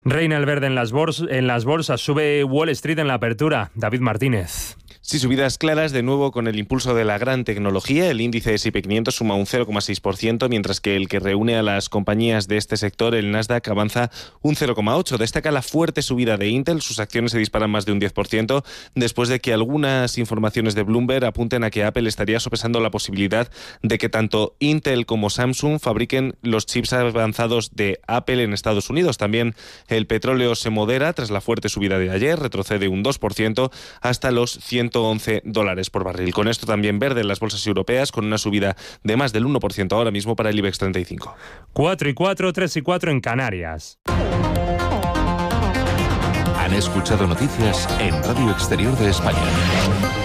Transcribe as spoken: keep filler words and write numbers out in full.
Reina el verde en las, bors- en las bolsas, sube Wall Street en la apertura. David Martínez. Sí, subidas claras de nuevo con el impulso de la gran tecnología. El índice S y P quinientos suma un cero coma seis por ciento, mientras que el que reúne a las compañías de este sector, el Nasdaq, avanza un cero coma ocho por ciento. Destaca la fuerte subida de Intel. Sus acciones se disparan más de un diez por ciento después de que algunas informaciones de Bloomberg apunten a que Apple estaría sopesando la posibilidad de que tanto Intel como Samsung fabriquen los chips avanzados de Apple en Estados Unidos. También el petróleo se modera tras la fuerte subida de ayer, retrocede un dos por ciento hasta los ciento once dólares por barril. Con esto también verde en las bolsas europeas, con una subida de más del uno por ciento ahora mismo para el IBEX treinta y cinco. cuatro y cuatro, tres y cuatro en Canarias. Han escuchado noticias en Radio Exterior de España.